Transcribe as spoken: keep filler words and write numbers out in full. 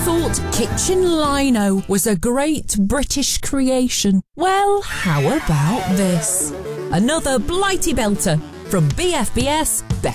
thought kitchen lino was a great British creation? Well, how about this? Another Blighty Belter from B F B S Best